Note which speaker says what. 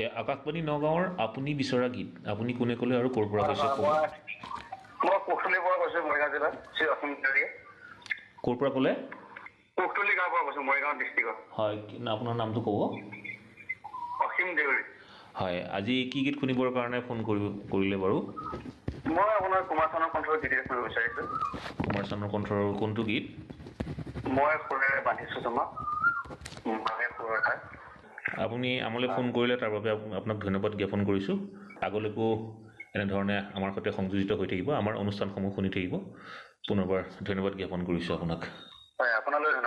Speaker 1: আকাশবাণী নগাঁৱৰ আপুনি বিচৰা গীত আপুনি কোনে ক'লে আৰু ক'ৰ পৰা কৈছে ক'ব
Speaker 2: মই কুশলী পৰা কৈছোঁ মৰিগাঁও জিলাত শ্ৰী অসীম দেউৰীয়ে
Speaker 1: ক'ৰ পৰা ক'লে
Speaker 2: কুশলী গাঁৱৰ পৰা কৈছোঁ মৰিগাঁও ডিষ্ট্ৰিক্টত
Speaker 1: হয় আপোনাৰ নামটো ক'ব
Speaker 2: অসীম দেউৰী
Speaker 1: হয় আজি কি গীত শুনিবৰ কাৰণে ফোন কৰিলে বাৰু
Speaker 2: মই আপোনাৰ কুমাৰ চানৰ কণ্ঠৰ গীত শুনিব বিচাৰিছোঁ
Speaker 1: কুমাৰ চানৰ কণ্ঠৰ কোনটো গীত
Speaker 2: মই সুৰেৰে বান্ধিছোঁ তোমাক মানে সুৰৰ ঠাই
Speaker 1: আপুনি আমালৈ ফোন কৰিলে তাৰ বাবে আপোনাক ধন্যবাদ জ্ঞাপন কৰিছোঁ আগলৈকো এনেধৰণে আমাৰ সৈতে সংযোজিত হৈ থাকিব আমাৰ অনুষ্ঠানসমূহ শুনি থাকিব পুনৰবাৰ ধন্যবাদ জ্ঞাপন কৰিছোঁ আপোনাক
Speaker 2: হয় আপোনালৈ